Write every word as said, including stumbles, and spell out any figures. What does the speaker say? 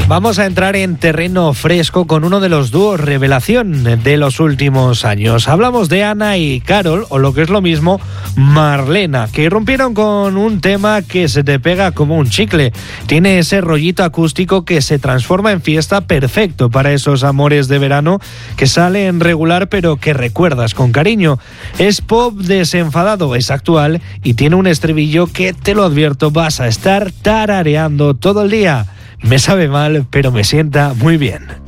Vamos a entrar en terreno fresco con uno de los dúos revelación de los últimos años. Hablamos de Ana y Carol, o lo que es lo mismo, Marlena, que irrumpieron con un tema que se te pega como un chicle. Tiene ese rollito acústico que se transforma en fiesta, perfecto para esos amores de verano que salen regular pero que recuerdas con cariño. Es pop desenfadado, es actual y tiene un estribillo que, te lo advierto, vas a estar tarareando todo el día. Me sabe mal, pero me sienta muy bien.